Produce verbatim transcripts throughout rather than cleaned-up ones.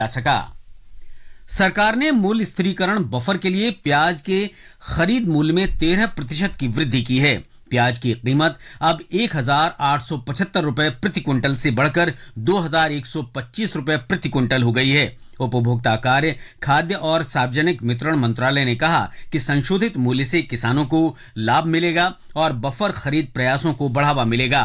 जा सका। सरकार ने मूल्य स्थिरीकरण बफर के लिए प्याज के खरीद मूल्य में तेरह प्रतिशत की वृद्धि की है। प्याज की कीमत अब एक हजार आठ सौ पचहत्तर रुपए प्रति क्विंटल से बढ़कर दो हजार एक सौ पच्चीस रुपए प्रति क्विंटल हो गई है। उपभोक्ता कार्य, खाद्य और सार्वजनिक वितरण मंत्रालय ने कहा कि संशोधित मूल्य से किसानों को लाभ मिलेगा और बफर खरीद प्रयासों को बढ़ावा मिलेगा।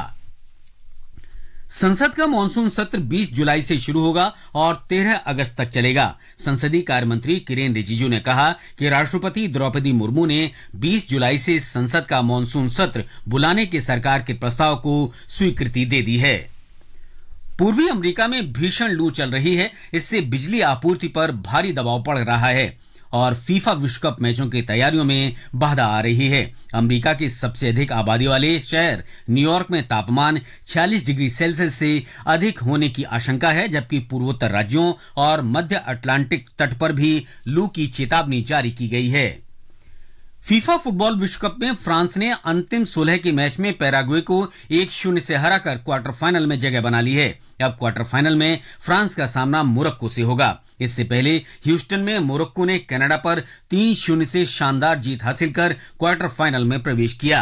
संसद का मॉनसून सत्र बीस जुलाई से शुरू होगा और तेरह अगस्त तक चलेगा। संसदीय कार्य मंत्री किरेन रिजिजू ने कहा कि राष्ट्रपति द्रौपदी मुर्मू ने बीस जुलाई से संसद का मॉनसून सत्र बुलाने के सरकार के प्रस्ताव को स्वीकृति दे दी है। पूर्वी अमेरिका में भीषण लू चल रही है, इससे बिजली आपूर्ति पर भारी दबाव पड़ रहा है और फीफा विश्व कप मैचों की तैयारियों में बाधा आ रही है। अमेरिका के सबसे अधिक आबादी वाले शहर न्यूयॉर्क में तापमान छियालीस डिग्री सेल्सियस से अधिक होने की आशंका है, जबकि पूर्वोत्तर राज्यों और मध्य अटलांटिक तट पर भी लू की चेतावनी जारी की गई है। फीफा फुटबॉल विश्व कप में फ्रांस ने अंतिम सोलह के मैच में पैराग्वे को एक शून्य से हराकर क्वार्टर फाइनल में जगह बना ली है। अब क्वार्टर फाइनल में फ्रांस का सामना मोरक्को से होगा। इससे पहले ह्यूस्टन में मोरक्को ने कनाडा पर तीन शून्य से शानदार जीत हासिल कर क्वार्टर फाइनल में प्रवेश किया।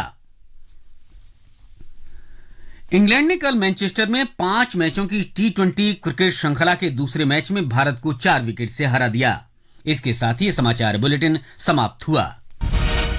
इंग्लैंड ने कल मैनचेस्टर में पांच मैचों की टी ट्वेंटी क्रिकेट श्रृंखला के दूसरे मैच में भारत को चार विकेट से हरा दिया। इसके साथ ही समाचार बुलेटिन समाप्त हुआ।